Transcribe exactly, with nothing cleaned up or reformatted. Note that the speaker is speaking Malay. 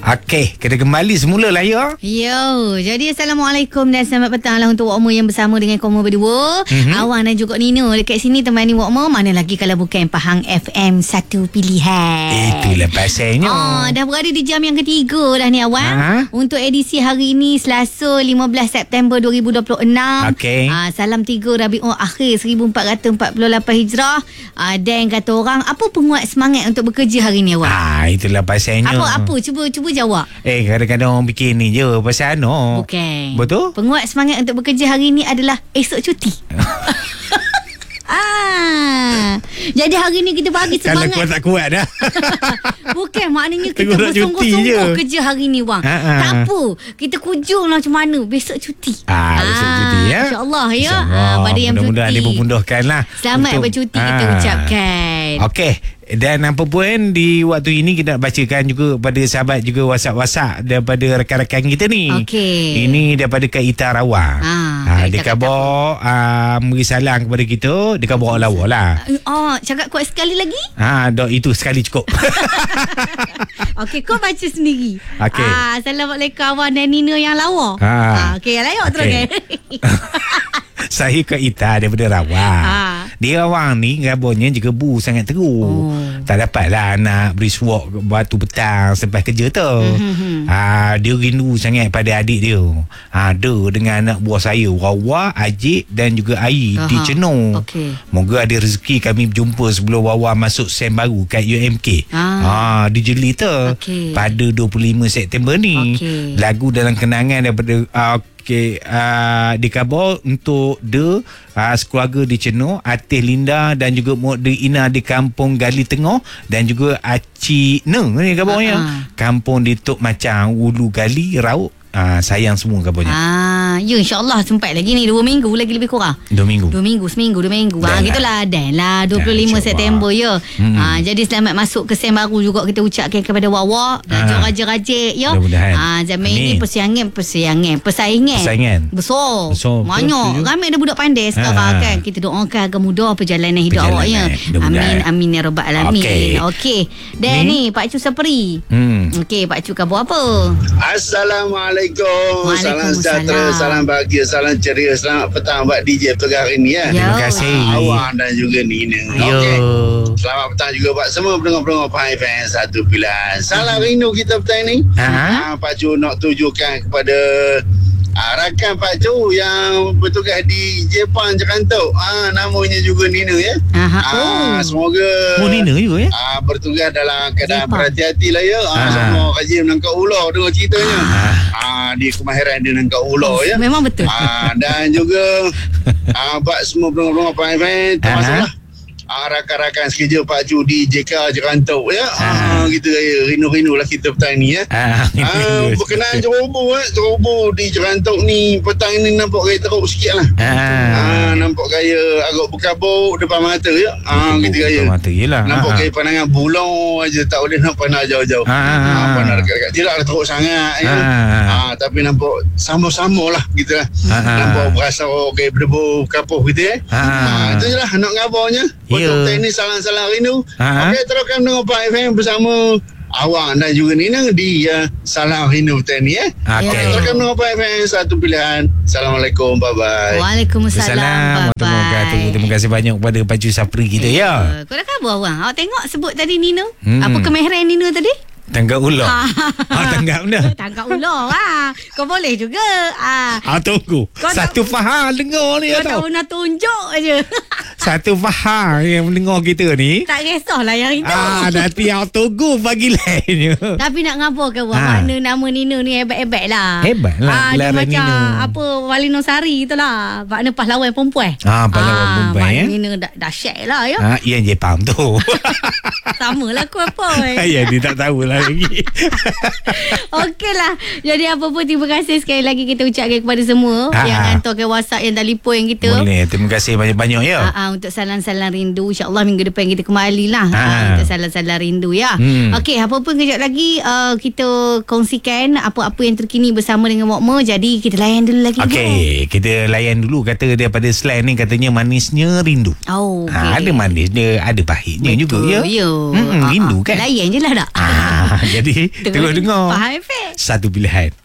Okey, kita kembali semula lah ya. Yo, jadi Assalamualaikum dan selamat petang lah untuk Wokmo yang bersama dengan Komo berdua. Mm-hmm. Awan dan juga Nino dekat sini temani Wokmo. Mana lagi kalau bukan Pahang F M satu pilihan. Itulah pasalnya. Oh, dah berada di jam yang ketiga dah ni Awan. Ha? Untuk edisi hari ini Selasa lima belas September dua ribu dua puluh enam. Okey. Ah, salam tiga Rabiul Akhir seribu empat ratus empat puluh lapan Hijrah. Ah, dan kata orang, apa penguat semangat untuk bekerja hari ni Awan? Ah, itulah pasalnya. Apa apa cuba cuba jawab. Eh, kadang-kadang orang fikir ni je pasal ano. Bukan. Betul? Penguat semangat untuk bekerja hari ni adalah esok cuti. Ah, jadi hari ni kita bagi semangat. Kalau kuat tak kuat dah. Bukan, maknanya kita Tengok bersungguh-sungguh kerja hari ni bang. Ha, ha. Tak apa, kita kujung lah macam mana. Besok cuti. Ah, besok Ah, cuti ya. InsyaAllah ya. InsyaAllah. Ah, pada yang Mudah-mudahan cuti. dipermudahkan lah. Selamat untuk, bercuti ah. kita ucapkan. Okey. Dan apa pun di waktu ini kita nak bacakan juga pada sahabat juga WhatsApp-WhatsApp daripada rakan-rakan kita ni. Okey. Ini daripada Kak Ita Rawang. Ah, ha, Kak dia Ita khabar uh, beri salam kepada kita. Dia khabar lawa lah. Oh, cakap kuat sekali lagi. Ha, dah itu sekali cukup. Okey, kau baca sendiri. Okey. Ah, Assalamualaikum Awan dan Nina yang lawa. Ha. Ah, okey, layak terus Okey. kan. Saya Kak Ita daripada Rawang. Ha. Dia Rawang ni gabonya juga bu sangat teruk. Oh. Tak dapatlah nak beri suap batu petang selepas kerja tu. Mm-hmm. Ha, dia rindu sangat pada adik dia. Ha, dia dengan anak buah saya Wawa, Ajik dan juga Ai di Cenoh. Okey. Moga ada rezeki kami berjumpa sebelum Wawa masuk sem baru kat U M K. Ah. Ha, di Jeli tu. Okey. Pada dua puluh lima September ni. Okey. Lagu dalam kenangan daripada uh, Okey, uh, dikabar untuk dia uh, sekeluarga di Cenoh, Atih Linda dan juga Mak De Ina di Kampung Gali Tengah dan juga Aci Neng ni kabarnya. Uh-huh. Kampung di Tok Macang, Ulu Gali, Rauk. Uh, sayang semua kabarnya. Ah, ya insyaAllah sempat lagi ni dua minggu lagi lebih kurang. Dua minggu. Dua minggu, seminggu, dua minggu. Dan Ah, lah. gitulah. Dan lah dua puluh lima Dan, September ya. Hmm. Ah, jadi selamat masuk ke sem baru juga kita ucapkan kepada Wawa. Belajar Ah. rajin-rajin ya. Mudah-mudahan. Ah, zaman Amin. ini persaingan, persaingan, persaingan. Persaingan. Besar. Besar, betul, Banyak. setuju. Ramai ada budak pandai sekarang Ah. kan. Kita doakan agar mudah perjalanan hidup Perjalanan, awak ya. mudah-mudahan. Amin, amin ya rabbal alamin. Okey. Okey. Dan ni Pak Cu Sapri. Hmm. Okey, Pak Cu khabar apa? Assalamualaikum. Salam sejahtera, salam bahagia, salam ceria. Selamat petang buat D J petang hari ni ya. Ya. Terima kasih. Awang dan juga Nina. Yo. Okey. Selamat petang juga buat semua pendengar-pendengar Pahang F M satu pilihan. Salam rindu kita petang ni. Aha. Ha, Pak Cu nak tujukan kepada Ah, rakan Pak Cu yang bertugas di Jepang Jekantok. Ah, namanya juga Nina ya. Aha. Ah, Oh. semoga Oh, Nina juga ya? Ah, bertugas dalam keadaan Jepang. berhati-hati lah ya. Ah, Ah. semua kaji menangkap ular dengar ceritanya. Ah. ah dia kemahiran dia menangkap ular ya. Memang betul. Ah, dan juga ah, buat semua pendengar-pendengar Pahang F M termasuklah ah, rakan-rakan sekerja Pak Cu di J K Jekantok ya. Ah, kita raya rindu-rindu lah kita petang ni ya. Ah, Ah, berkenaan ceroboh eh. Ceroboh di Jekantok ni petang ni nampak gaya teruk sikit lah. Ah. Ah, nampak gaya agak berkabut depan mata ya. Ah, kita gaya. Mata yelah. Nampak Ah. gaya pandangan bulau aja, tak boleh nak pandang jauh-jauh. Ah. Ah, pandang dekat-dekat. Tidaklah teruk sangat ya. Ah. Ah, tapi nampak sama-sama lah gitu lah. Ah. Nampak berasa gaya berdebu kapuh gitu ya. Ah. Ah, itu je lah nak ngabarnya. Ya. Untuk teknis salam-salam rindu. Ah. Okey, teruskan dengan Pak F M bersama Awang dan juga Nina di uh, Salam Rindu Teknik eh. Okey. Okey, teruskan dengan Pak F M satu pilihan. Assalamualaikum, bye-bye. Waalaikumsalam. Assalamualaikum warahmatullahi wabarakatuh. Terima kasih banyak kepada Pak Cu Sapri kita ya. Uh, kau dah khabar Awang? Awak tengok sebut tadi Nina. Hmm. Apa kemahiran Nina tadi? Tanggap ular. Ah, tanggap dah. Tangkap ular lah. Kau boleh juga. Ah, Ah, tunggu. Kau Satu faham dengar ni kau ya tak tau. pernah tunjuk je. Satu faham yang mendengar kita ni. Tak kisahlah yang itu. Ah, nanti yang tunggu bagi lainnya. Tapi nak ngapa ke Wang? Ha. Makna nama Nina ni hebat-hebat lah. Hebat lah Ah, dia gelaran macam Nina. apa Walinosari tu lah. Makna pahlawan perempuan. Ah, pahlawan perempuan, makna ya. Nina dah, dahsyat lah ya. Ah, yang Jepang tu. Sama lah aku apa. Ya, dia tak tahulah lagi. Okeylah. Jadi apa pun terima kasih sekali lagi kita ucapkan kepada semua Ah, yang ah. hantarkan WhatsApp yang telefon kita. Boleh. Terima kasih banyak-banyak ya. Ah, ah, untuk salam-salam rindu. InsyaAllah minggu depan kita kembali lah Ah. ah, untuk salam-salam rindu ya. Hmm. Okey, apa pun kejap lagi uh, kita kongsikan apa-apa yang terkini bersama dengan Wokmo. Jadi kita layan dulu lagi. Okey, kita layan dulu kata daripada slang ni katanya manisnya rindu. Oh, okay. Ah, ada manis dia, ada pahitnya juga ya. Ya. Mm-mm, Ah, rindu ah. kan? Layan je lah tak? Ah, Jadi terus dengar Faham F M. Satu Pilihan.